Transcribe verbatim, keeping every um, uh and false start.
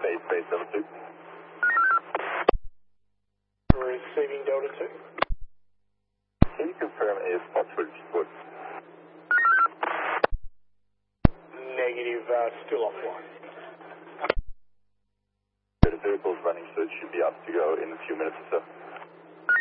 base, base Delta two. Receiving Delta two. Can you confirm a spot for report? Negative, uh, still offline. The vehicle's running, so it should be up to go in a few minutes or so.